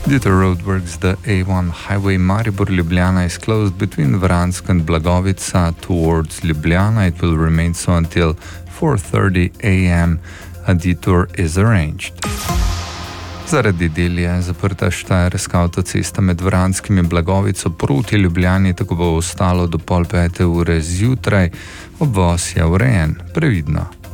Due to roadworks, the A1 highway Maribor-Ljubljana is closed between Vransk and Blagovica towards Ljubljana. It will remain so until 4:30 a.m. A detour is arranged. Zaradi del je zaprta štajerska avtocesta med Vranskim in Blagovico proti Ljubljani, tako bo ostalo do 4:30 zjutraj. Obvoz je urejen. Previdno.